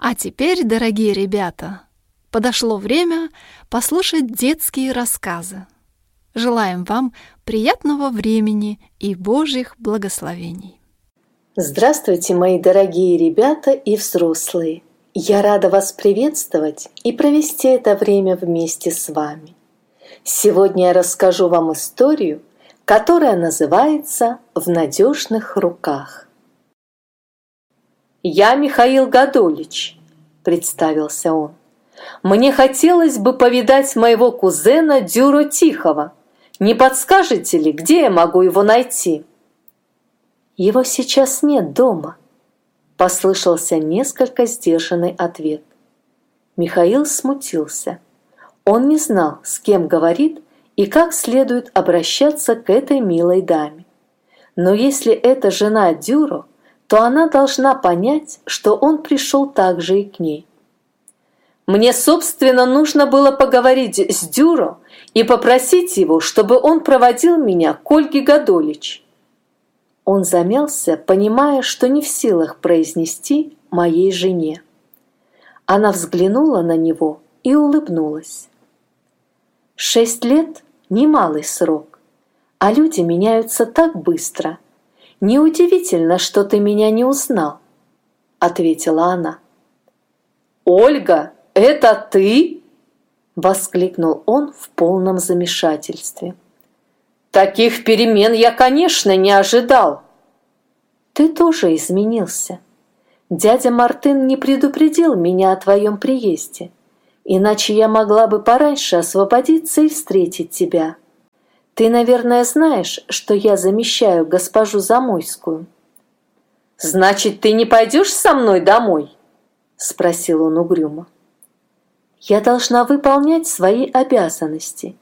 А теперь, дорогие ребята, подошло время послушать детские рассказы. Желаем вам приятного времени и Божьих благословений. Здравствуйте, мои дорогие ребята и взрослые! Я рада вас приветствовать и провести это время вместе с вами. Сегодня я расскажу вам историю, которая называется «В надежных руках». «Я Михаил Годолич», — представился он. «Мне хотелось бы повидать моего кузена Дюру Тихого. Не подскажете ли, где я могу его найти?» «Его сейчас нет дома», — послышался несколько сдержанный ответ. Михаил смутился. Он не знал, с кем говорит и как следует обращаться к этой милой даме. Но если это жена Дюро, то она должна понять, что он пришел также и к ней. «Мне, собственно, нужно было поговорить с Дюро и попросить его, чтобы он проводил меня к Ольге Годолич». Он замялся, понимая, что не в силах произнести «моей жене». Она взглянула на него и улыбнулась. 6 лет – немалый срок, а люди меняются так быстро. Неудивительно, что ты меня не узнал, – ответила она. «Ольга, это ты?» – воскликнул он в полном замешательстве. «Таких перемен я, конечно, не ожидал». «Ты тоже изменился. Дядя Мартын не предупредил меня о твоем приезде, иначе я могла бы пораньше освободиться и встретить тебя. Ты, наверное, знаешь, что я замещаю госпожу Замойскую». «Значит, ты не пойдешь со мной домой?» – спросил он угрюмо. «Я должна выполнять свои обязанности».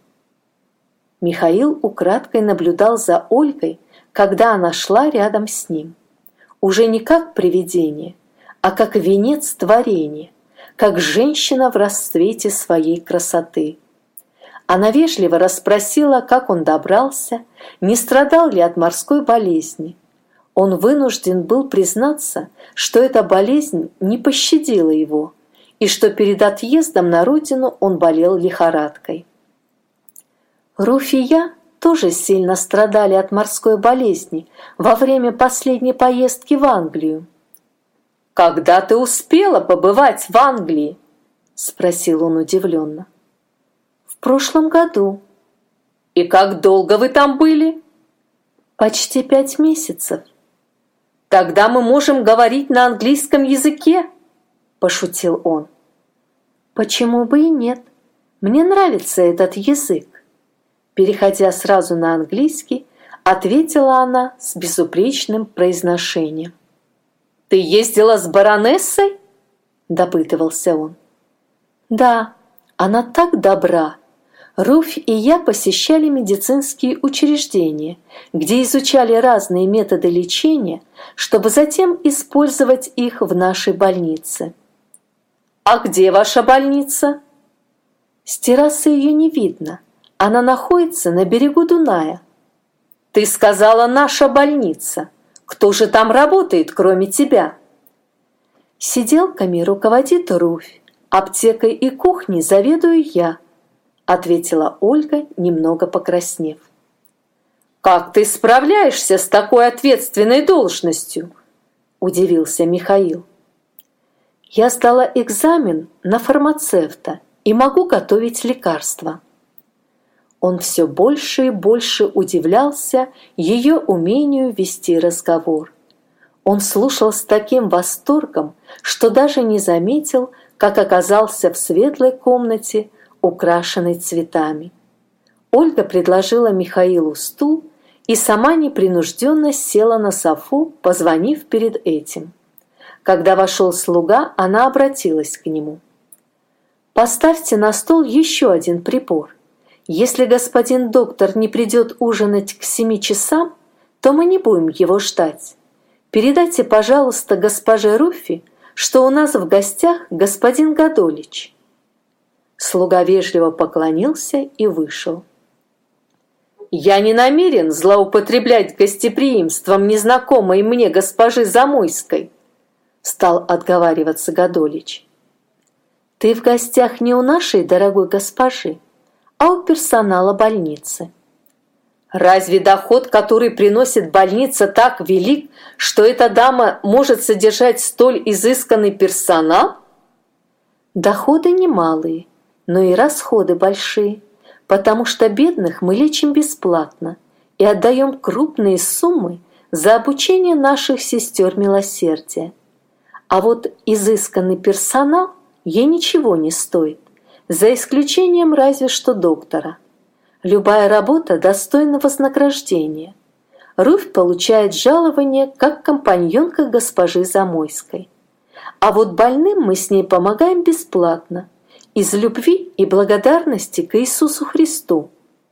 Михаил украдкой наблюдал за Ольгой, когда она шла рядом с ним. Уже не как привидение, а как венец творения, как женщина в расцвете своей красоты. Она вежливо расспросила, как он добрался, не страдал ли от морской болезни. Он вынужден был признаться, что эта болезнь не пощадила его, и что перед отъездом на родину он болел лихорадкой. Руфь и я тоже сильно страдали от морской болезни во время последней поездки в Англию. «Когда ты успела побывать в Англии?» – спросил он удивленно. «В прошлом году». «И как долго вы там были?» «Почти 5 месяцев». «Тогда мы можем говорить на английском языке?» – пошутил он. «Почему бы и нет? Мне нравится этот язык». Переходя сразу на английский, ответила она с безупречным произношением. «Ты ездила с баронессой?» – допытывался он. «Да, она так добра. Руфь и я посещали медицинские учреждения, где изучали разные методы лечения, чтобы затем использовать их в нашей больнице». «А где ваша больница?» «С террасы ее не видно. Она находится на берегу Дуная». «Ты сказала, наша больница. Кто же там работает, кроме тебя?» «Сиделками руководит Руфь, аптекой и кухней заведую я», ответила Ольга, немного покраснев. «Как ты справляешься с такой ответственной должностью?» удивился Михаил. «Я сдала экзамен на фармацевта и могу готовить лекарства». Он все больше и больше удивлялся ее умению вести разговор. Он слушал с таким восторгом, что даже не заметил, как оказался в светлой комнате, украшенной цветами. Ольга предложила Михаилу стул и сама непринужденно села на софу, позвонив перед этим. Когда вошел слуга, она обратилась к нему. «Поставьте на стол еще один прибор. Если господин доктор не придет ужинать к 7 часам, то мы не будем его ждать. Передайте, пожалуйста, госпоже Руфи, что у нас в гостях господин Годолич». Слуга вежливо поклонился и вышел. «Я не намерен злоупотреблять гостеприимством незнакомой мне госпожи Замойской», с стал отговариваться Годолич. «Ты в гостях не у нашей дорогой госпожи, а у персонала больницы. Разве доход, который приносит больница, так велик, что эта дама может содержать столь изысканный персонал?» «Доходы немалые, но и расходы большие, потому что бедных мы лечим бесплатно и отдаем крупные суммы за обучение наших сестер милосердия. А вот изысканный персонал ей ничего не стоит, за исключением разве что доктора. Любая работа достойна вознаграждения. Руфь получает жалование как компаньонка госпожи Замойской. А вот больным мы с ней помогаем бесплатно, из любви и благодарности к Иисусу Христу».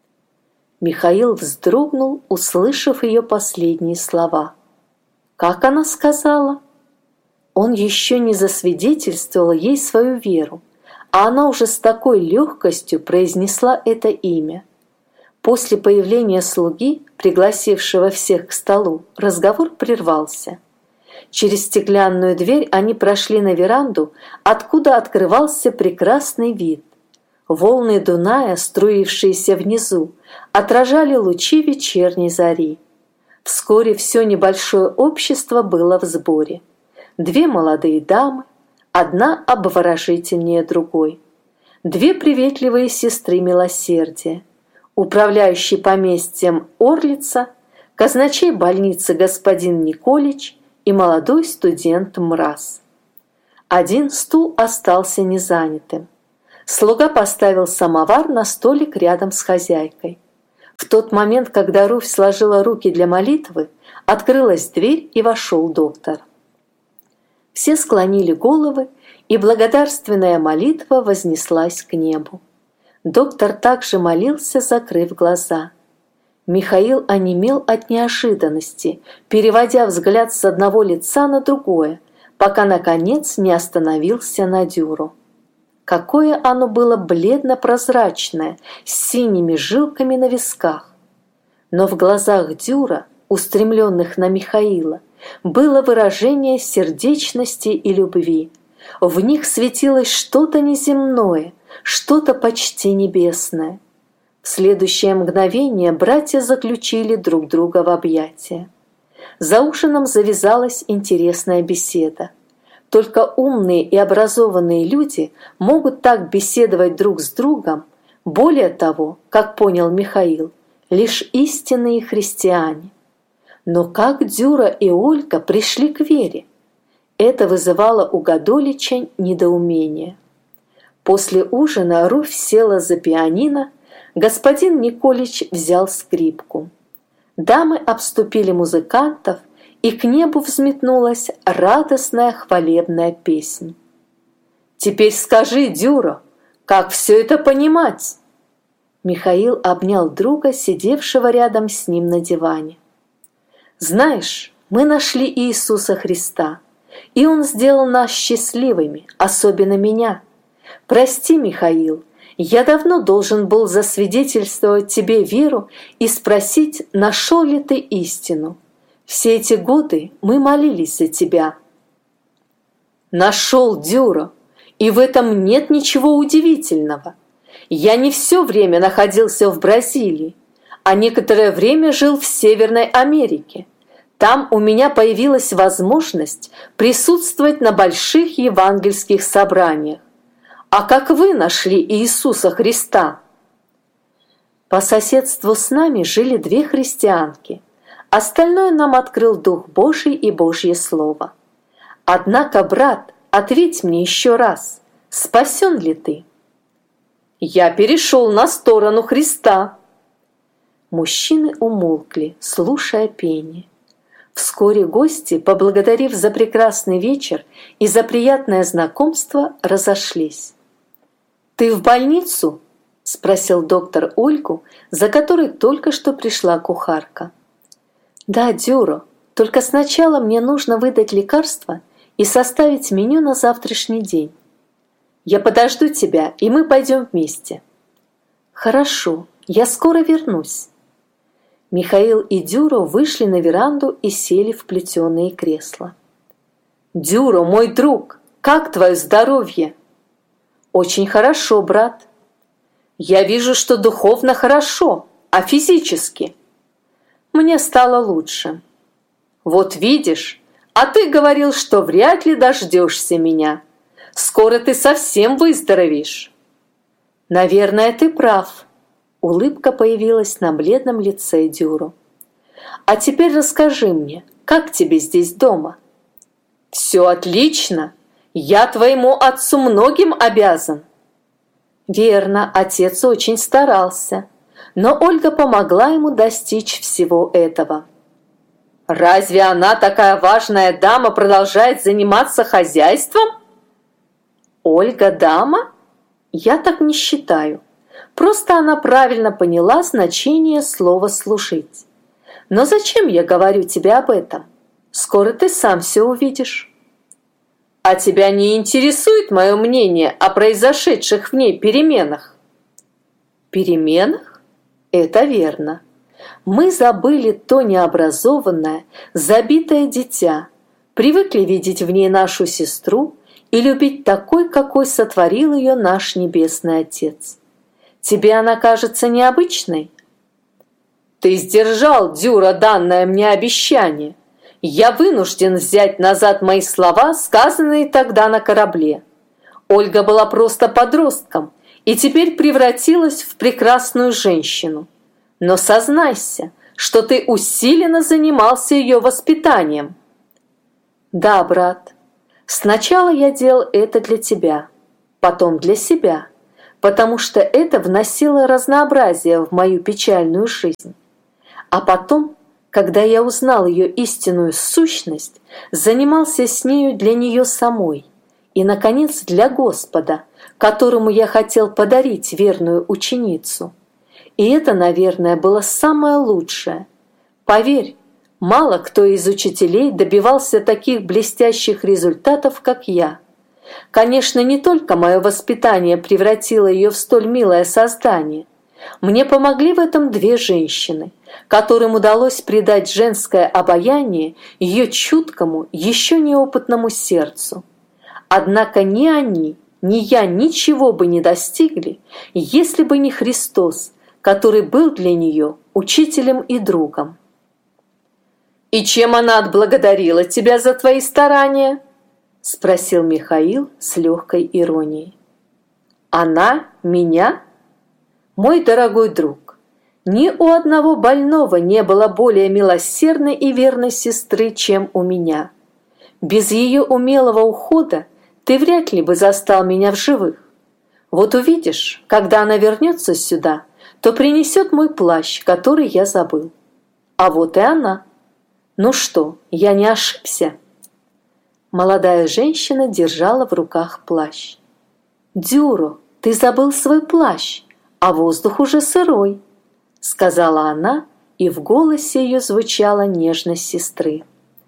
Михаил вздрогнул, услышав ее последние слова. Как она сказала? Он еще не засвидетельствовал ей свою веру, а она уже с такой легкостью произнесла это имя. После появления слуги, пригласившего всех к столу, разговор прервался. Через стеклянную дверь они прошли на веранду, откуда открывался прекрасный вид. Волны Дуная, струившиеся внизу, отражали лучи вечерней зари. Вскоре все небольшое общество было в сборе. 2 молодые дамы, одна обворожительнее другой, 2 приветливые сестры милосердия, управляющий поместьем Орлица, казначей больницы господин Николич и молодой студент Мраз. Один стул остался незанятым. Слуга поставил самовар на столик рядом с хозяйкой. В тот момент, когда Руфь сложила руки для молитвы, открылась дверь и вошел доктор. Все склонили головы, и благодарственная молитва вознеслась к небу. Доктор также молился, закрыв глаза. Михаил онемел от неожиданности, переводя взгляд с одного лица на другое, пока, наконец, не остановился на Дюру. Какое оно было бледно-прозрачное, с синими жилками на висках. Но в глазах Дюра, устремленных на Михаила, было выражение сердечности и любви. В них светилось что-то неземное, что-то почти небесное. В следующее мгновение братья заключили друг друга в объятия. За ужином завязалась интересная беседа. Только умные и образованные люди могут так беседовать друг с другом. Более того, как понял Михаил, лишь истинные христиане. Но как Дюра и Ольга пришли к вере? Это вызывало у Годолича недоумение. После ужина Руфь села за пианино, господин Николич взял скрипку. Дамы обступили музыкантов, и к небу взметнулась радостная хвалебная песнь. «Теперь скажи, Дюра, как все это понимать?» Михаил обнял друга, сидевшего рядом с ним на диване. «Знаешь, мы нашли Иисуса Христа, и Он сделал нас счастливыми, особенно меня. Прости, Михаил, я давно должен был засвидетельствовать тебе веру и спросить, нашел ли ты истину. Все эти годы мы молились за тебя». «Нашел, Дюра, и в этом нет ничего удивительного. Я не все время находился в Бразилии, а некоторое время жил в Северной Америке. Там у меня появилась возможность присутствовать на больших евангельских собраниях. А как вы нашли Иисуса Христа?» По соседству с нами жили 2 христианки. Остальное нам открыл Дух Божий и Божье Слово. Однако, брат, ответь мне еще раз, спасен ли ты? «Я перешел на сторону Христа». Мужчины умолкли, слушая пение. Вскоре гости, поблагодарив за прекрасный вечер и за приятное знакомство, разошлись. «Ты в больницу?» – спросил доктор Ольгу, за которой только что пришла кухарка. «Да, Дюро, только сначала мне нужно выдать лекарства и составить меню на завтрашний день. Я подожду тебя, и мы пойдем вместе». «Хорошо, я скоро вернусь». Михаил и Дюро вышли на веранду и сели в плетеные кресла. Дюро, мой друг, как твое здоровье? Очень хорошо, брат. Я вижу, что духовно хорошо, а физически? Мне стало лучше. Вот видишь, а ты говорил, что вряд ли дождешься меня. Скоро ты совсем выздоровеешь. Наверное, ты прав. Улыбка появилась на бледном лице Дюро. А теперь расскажи мне, как тебе здесь дома? Все отлично. Я твоему отцу многим обязан. Верно, отец очень старался, но Ольга помогла ему достичь всего этого. Разве она, такая важная дама, продолжает заниматься хозяйством? Ольга дама? Я так не считаю. Просто она правильно поняла значение слова «служить». Но зачем я говорю тебе об этом? Скоро ты сам все увидишь. А тебя не интересует мое мнение о произошедших в ней переменах? Переменах? Это верно. Мы забыли то необразованное, забитое дитя, привыкли видеть в ней нашу сестру и любить такой, какой сотворил ее наш Небесный Отец. Тебе она кажется необычной? Ты сдержал, Дюро, данное мне обещание. Я вынужден взять назад мои слова, сказанные тогда на корабле. Ольга была просто подростком и теперь превратилась в прекрасную женщину. Но сознайся, что ты усиленно занимался ее воспитанием. Да, брат, сначала я делал это для тебя, потом для себя, потому что это вносило разнообразие в мою печальную жизнь. А потом, когда я узнал ее истинную сущность, занимался с нею для нее самой и, наконец, для Господа, которому я хотел подарить верную ученицу. И это, наверное, было самое лучшее. Поверь, мало кто из учителей добивался таких блестящих результатов, как я. Конечно, не только мое воспитание превратило ее в столь милое создание. Мне помогли в этом две женщины, которым удалось придать женское обаяние ее чуткому, еще неопытному сердцу. Однако ни они, ни я ничего бы не достигли, если бы не Христос, который был для нее учителем и другом. «И чем она отблагодарила тебя за твои старания?» – спросил Михаил с легкой иронией. «Она? Меня? Мой дорогой друг, ни у одного больного не было более милосердной и верной сестры, чем у меня. Без ее умелого ухода ты вряд ли бы застал меня в живых. Вот увидишь, когда она вернется сюда, то принесет мой плащ, который я забыл. А вот и она. Ну что, я не ошибся?» Молодая женщина держала в руках плащ. «Дюро, ты забыл свой плащ, а воздух уже сырой», — сказала она, и в голосе ее звучала нежность сестры.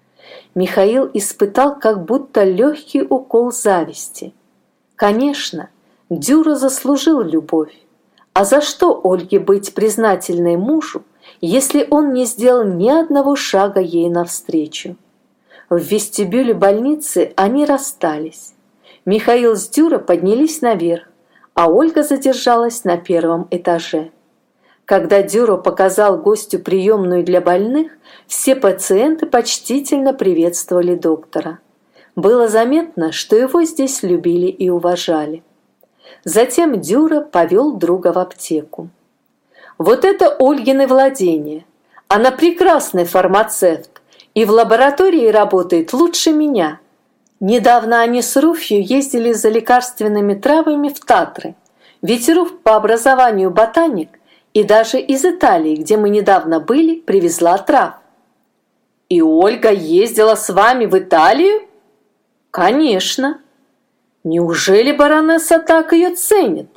Михаил испытал как будто легкий укол зависти. Конечно, Дюро заслужил любовь. А за что Ольге быть признательной мужу, если он не сделал ни одного шага ей навстречу? В вестибюле больницы они расстались. Михаил с Дюро поднялись наверх, а Ольга задержалась на первом этаже. Когда Дюро показал гостю приемную для больных, все пациенты почтительно приветствовали доктора. Было заметно, что его здесь любили и уважали. Затем Дюро повел друга в аптеку. «Вот это Ольгины владения. Она прекрасный фармацевт и в лаборатории работает лучше меня. Недавно они с Руфью ездили за лекарственными травами в Татры, ведь Руф по образованию ботаник и даже из Италии, где мы недавно были, привезла трав». «И Ольга ездила с вами в Италию?» «Конечно. Неужели баронесса так ее ценит?»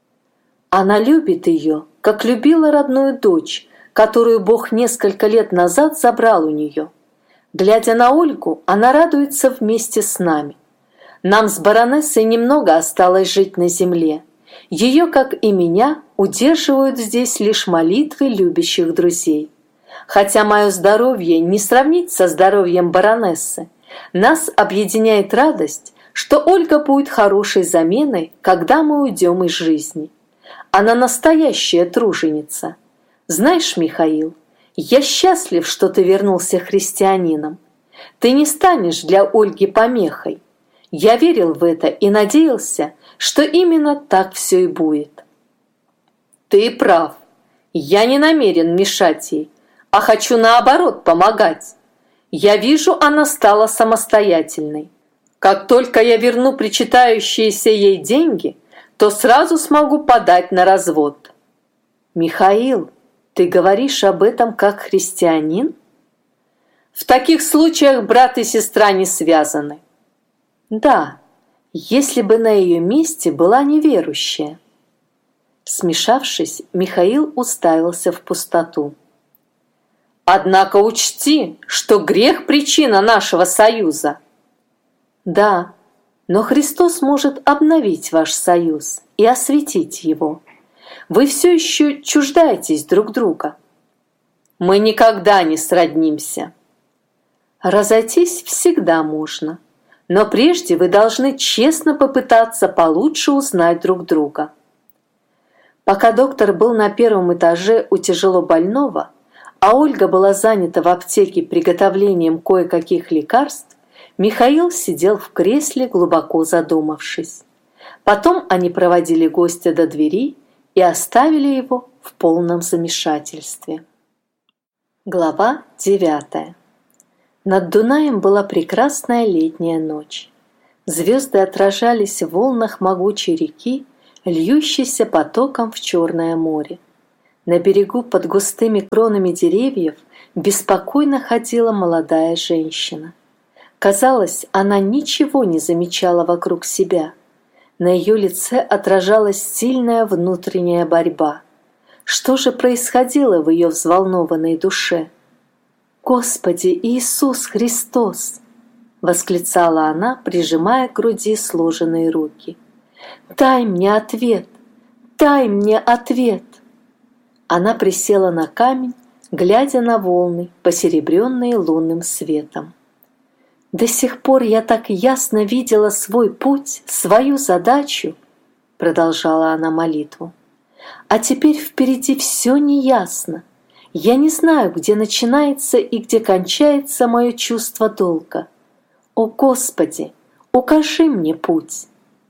«Она любит ее, как любила родную дочь, которую Бог несколько лет назад забрал у нее. Глядя на Ольгу, она радуется вместе с нами. Нам с баронессой немного осталось жить на земле. Ее, как и меня, удерживают здесь лишь молитвы любящих друзей. Хотя мое здоровье не сравнить со здоровьем баронессы, Нас объединяет радость, что Ольга будет хорошей заменой, когда мы уйдем из жизни. Она настоящая труженица. Знаешь, Михаил, я счастлив, что ты вернулся христианином. Ты не станешь для Ольги помехой. Я верил в это и надеялся, что именно так все и будет. Ты прав. Я не намерен мешать ей, а хочу наоборот помогать. Я вижу, она стала самостоятельной. Как только я верну причитающиеся ей деньги, то сразу смогу подать на развод. Михаил, ты говоришь об этом как христианин? В таких случаях брат и сестра не связаны. Да, если бы на ее месте была неверующая. Смешавшись, Михаил уставился в пустоту. Однако учти, что грех – причина нашего союза. Да, но Христос может обновить ваш союз и осветить его. Вы все еще чуждаетесь друг друга. Мы никогда не сроднимся. Разойтись всегда можно, но прежде вы должны честно попытаться получше узнать друг друга. Пока доктор был на первом этаже у тяжелобольного, а Ольга была занята в аптеке приготовлением кое-каких лекарств, Михаил сидел в кресле, глубоко задумавшись. Потом они проводили гостя до двери и оставили его в полном замешательстве. Глава 9. Над Дунаем была прекрасная летняя ночь. Звезды отражались в волнах могучей реки, льющейся потоком в Черное море. На берегу под густыми кронами деревьев беспокойно ходила молодая женщина. Казалось, она ничего не замечала вокруг себя. На ее лице отражалась сильная внутренняя борьба. Что же происходило в ее взволнованной душе? «Господи Иисус Христос!» — восклицала она, прижимая к груди сложенные руки. «Дай мне ответ! Дай мне ответ!» Она присела на камень, глядя на волны, посеребренные лунным светом. «До сих пор я так ясно видела свой путь, свою задачу», — продолжала она молитву. «А теперь впереди все неясно. Я не знаю, где начинается и где кончается мое чувство долга. О, Господи, укажи мне путь!»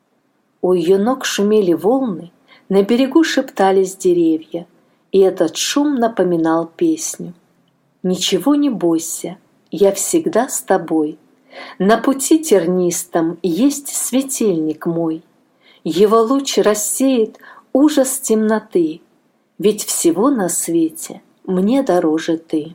У ее ног шумели волны, на берегу шептались деревья, и этот шум напоминал песню. «Ничего не бойся, я всегда с тобой. На пути тернистом есть светильник мой. Его луч рассеет ужас темноты, ведь всего на свете мне дороже ты.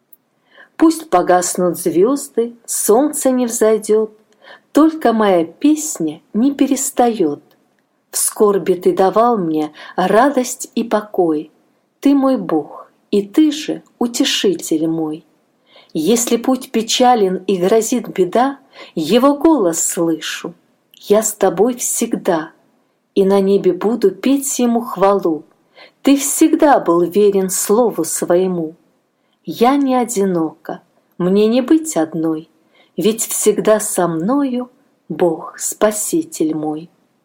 Пусть погаснут звезды, солнце не взойдет, только моя песня не перестает. В скорби ты давал мне радость и покой. Ты мой Бог, и ты же утешитель мой. Если путь печален и грозит беда, его голос слышу. Я с тобой всегда, и на небе буду петь ему хвалу. Ты всегда был верен слову своему. Я не одинока, мне не быть одной, ведь всегда со мною Бог, Спаситель мой.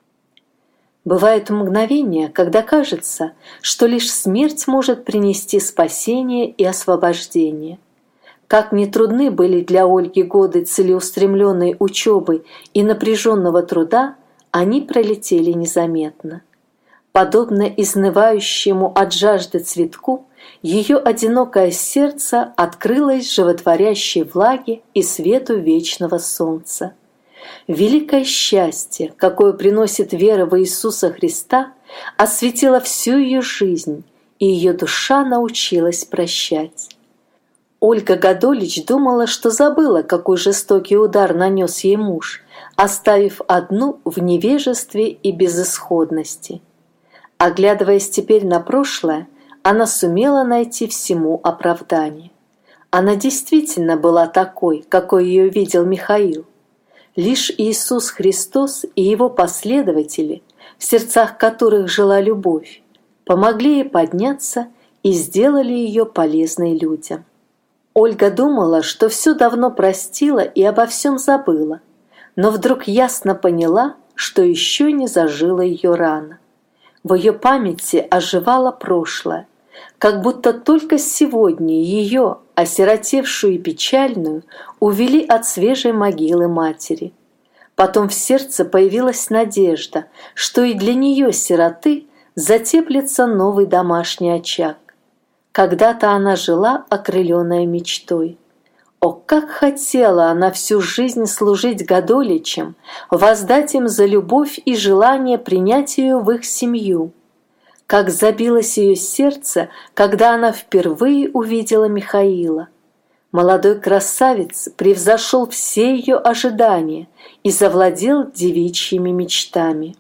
Бывают мгновения, когда кажется, что лишь смерть может принести спасение и освобождение. Как ни трудны были для Ольги годы целеустремленной учебы и напряженного труда, они пролетели незаметно. Подобно изнывающему от жажды цветку, ее одинокое сердце открылось животворящей влаге и свету вечного солнца. Великое счастье, какое приносит вера в Иисуса Христа, осветило всю ее жизнь, и ее душа научилась прощать. Ольга Годолич думала, что забыла, какой жестокий удар нанес ей муж, оставив одну в невежестве и безысходности. Оглядываясь теперь на прошлое, она сумела найти всему оправдание. Она действительно была такой, какой ее видел Михаил. Лишь Иисус Христос и Его последователи, в сердцах которых жила любовь, помогли ей подняться и сделали ее полезной людям. Ольга думала, что все давно простила и обо всем забыла, но вдруг ясно поняла, что еще не зажила ее рана. В ее памяти оживало прошлое, как будто только сегодня ее, осиротевшую и печальную, увели от свежей могилы матери. Потом в сердце появилась надежда, что и для нее, сироты, затеплится новый домашний очаг. Когда-то она жила, окрыленная мечтой. О, как хотела она всю жизнь служить Годоличам, воздать им за любовь и желание принять ее в их семью. Как забилось ее сердце, когда она впервые увидела Михаила. Молодой красавец превзошел все ее ожидания и завладел девичьими мечтами.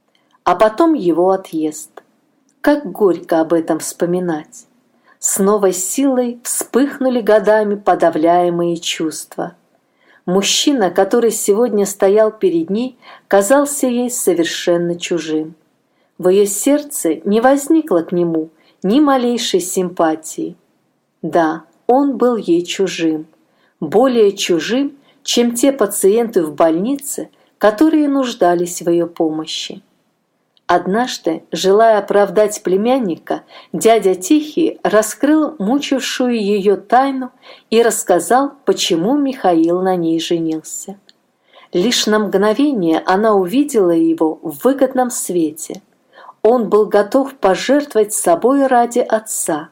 А потом его отъезд. Как горько об этом вспоминать. С новой силой вспыхнули годами подавляемые чувства. Мужчина, который сегодня стоял перед ней, казался ей совершенно чужим. В ее сердце не возникло к нему ни малейшей симпатии. Да, он был ей чужим, более чужим, чем те пациенты в больнице, которые нуждались в ее помощи. Однажды, желая оправдать племянника, дядя Тихий раскрыл мучившую ее тайну и рассказал, почему Михаил на ней женился. Лишь на мгновение она увидела его в выгодном свете. Он был готов пожертвовать собой ради отца.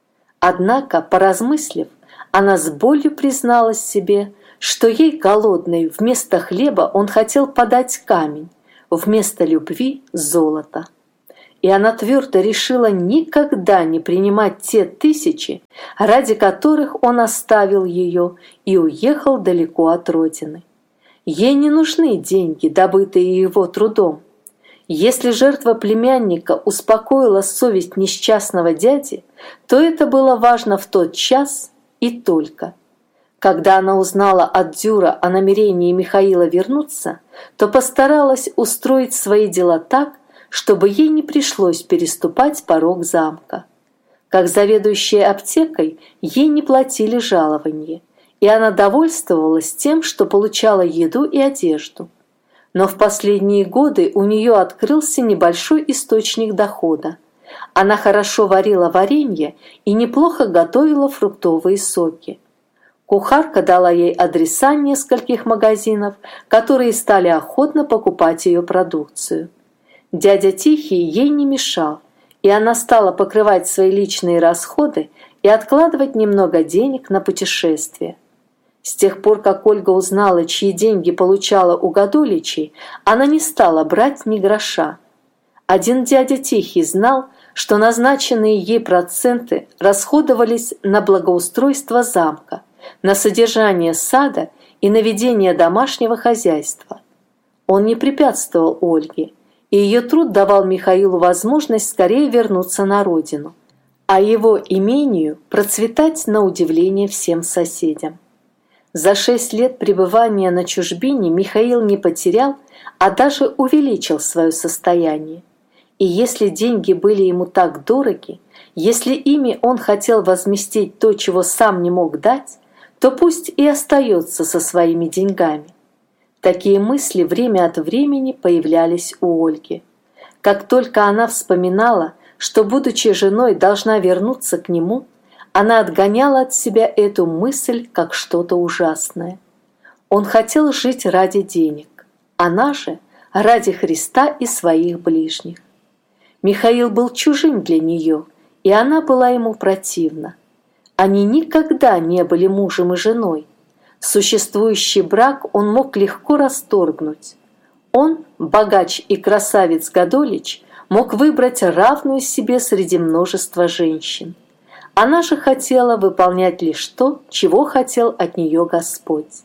Однако, поразмыслив, она с болью призналась себе, что ей, голодной, вместо хлеба он хотел подать камень, вместо любви – золото. И она твердо решила никогда не принимать те 1000, ради которых он оставил ее и уехал далеко от родины. Ей не нужны деньги, добытые его трудом. Если жертва племянника успокоила совесть несчастного дяди, то это было важно в тот час и только. Когда она узнала от Дюра о намерении Михаила вернуться, то постаралась устроить свои дела так, чтобы ей не пришлось переступать порог замка. Как заведующая аптекой, ей не платили жалование, и она довольствовалась тем, что получала еду и одежду. Но в последние годы у нее открылся небольшой источник дохода. Она хорошо варила варенье и неплохо готовила фруктовые соки. Кухарка дала ей адреса нескольких магазинов, которые стали охотно покупать ее продукцию. Дядя Тихий ей не мешал, и она стала покрывать свои личные расходы и откладывать немного денег на путешествия. С тех пор, как Ольга узнала, чьи деньги получала у Годоличей, она не стала брать ни гроша. Один дядя Тихий знал, что назначенные ей проценты расходовались на благоустройство замка, на содержание сада и на ведение домашнего хозяйства. Он не препятствовал Ольге, и ее труд давал Михаилу возможность скорее вернуться на родину, а его имению процветать на удивление всем соседям. За 6 лет пребывания на чужбине Михаил не потерял, а даже увеличил свое состояние. И если деньги были ему так дороги, если ими он хотел возместить то, чего сам не мог дать, то пусть и остается со своими деньгами. Такие мысли время от времени появлялись у Ольги. Как только она вспоминала, что, будучи женой, должна вернуться к нему, она отгоняла от себя эту мысль как что-то ужасное. Он хотел жить ради денег, она же ради Христа и своих ближних. Михаил был чужим для нее, и она была ему противна. Они никогда не были мужем и женой. Существующий брак он мог легко расторгнуть. Он, богач и красавец Годолич, мог выбрать равную себе среди множества женщин. Она же хотела выполнять лишь то, чего хотел от нее Господь.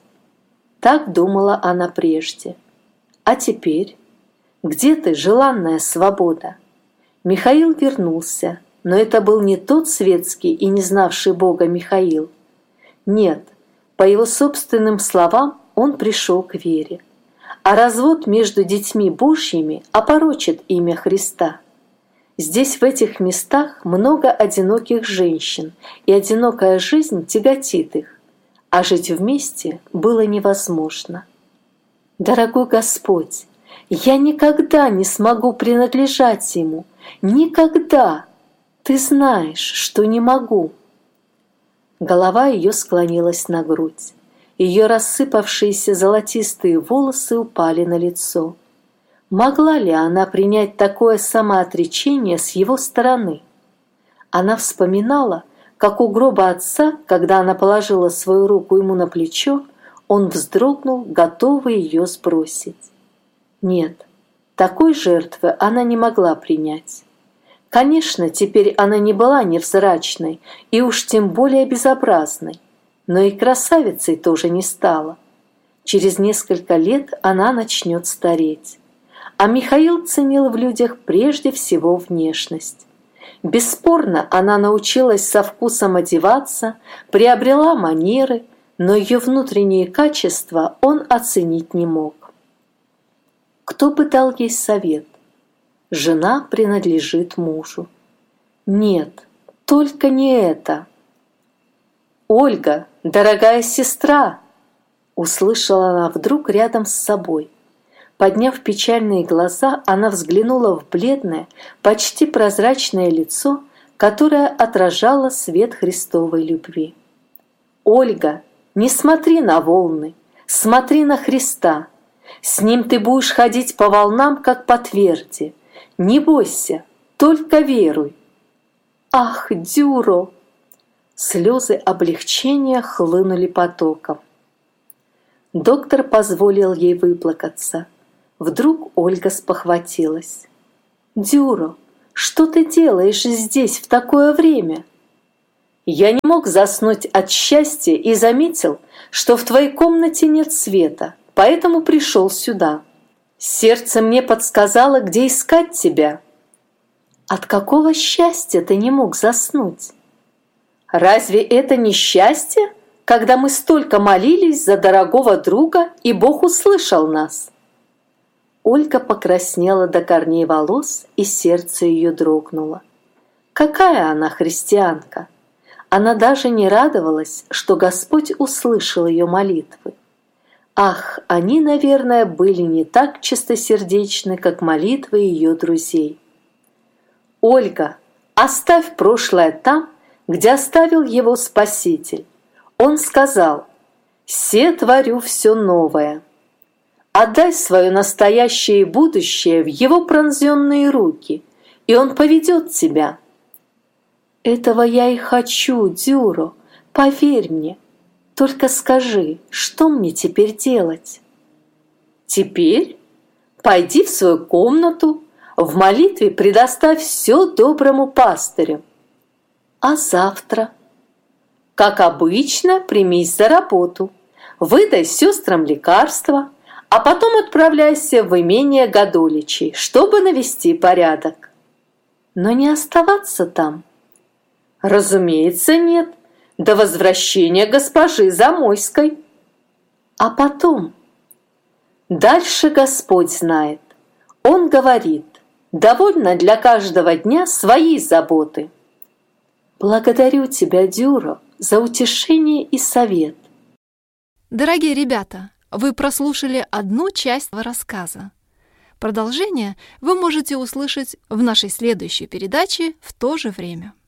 Так думала она прежде. А теперь? Где ты, желанная свобода? Михаил вернулся, но это был не тот светский и не знавший Бога Михаил. Нет, по его собственным словам, он пришел к вере. А развод между детьми Божьими опорочит имя Христа. Здесь, в этих местах, много одиноких женщин, и одинокая жизнь тяготит их, а жить вместе было невозможно. Дорогой Господь, я никогда не смогу принадлежать Ему, никогда. Ты знаешь, что не могу. Голова ее склонилась на грудь. Ее рассыпавшиеся золотистые волосы упали на лицо. Могла ли она принять такое самоотречение с его стороны? Она вспоминала, как у гроба отца, когда она положила свою руку ему на плечо, он вздрогнул, готовый ее сбросить. Нет, такой жертвы она не могла принять. Конечно, теперь она не была невзрачной и уж тем более безобразной, но и красавицей тоже не стала. Через несколько лет она начнет стареть. А Михаил ценил в людях прежде всего внешность. Бесспорно, она научилась со вкусом одеваться, приобрела манеры, но ее внутренние качества он оценить не мог. Кто бы дал ей совет? Жена принадлежит мужу. Нет, только не это. «Ольга, дорогая сестра!» Услышала она вдруг рядом с собой. Подняв печальные глаза, она взглянула в бледное, почти прозрачное лицо, которое отражало свет Христовой любви. «Ольга, не смотри на волны, смотри на Христа. С Ним ты будешь ходить по волнам, как по тверди. Не бойся, только веруй». «Ах, Дюро!» Слезы облегчения хлынули потоком. Доктор позволил ей выплакаться. Вдруг Ольга спохватилась. «Дюро, что ты делаешь здесь в такое время?» «Я не мог заснуть от счастья и заметил, что в твоей комнате нет света, поэтому пришел сюда. Сердце мне подсказало, где искать тебя». «От какого счастья ты не мог заснуть?» «Разве это не счастье, когда мы столько молились за дорогого друга, и Бог услышал нас?» Ольга покраснела до корней волос, и сердце ее дрогнуло. Какая она христианка! Она даже не радовалась, что Господь услышал ее молитвы. Ах, они, наверное, были не так чистосердечны, как молитвы ее друзей. «Ольга, оставь прошлое там, где оставил его Спаситель. Он сказал: «Се творю все новое». Отдай свое настоящее и будущее в его пронзенные руки, и он поведет тебя. Этого я и хочу, Дюро, поверь мне. Только скажи, что мне теперь делать? Теперь пойди в свою комнату, в молитве предоставь все доброму пастырю. А завтра? Как обычно, примись за работу, выдай сестрам лекарства, а потом отправляйся в имение Годоличей, чтобы навести порядок. Но не оставаться там. Разумеется, нет, до возвращения госпожи Замойской. А потом? Дальше Господь знает. Он говорит: довольно для каждого дня своей заботы. Благодарю тебя, Дюро, за утешение и совет. Дорогие ребята, вы прослушали одну часть рассказа. Продолжение вы можете услышать в нашей следующей передаче в то же время.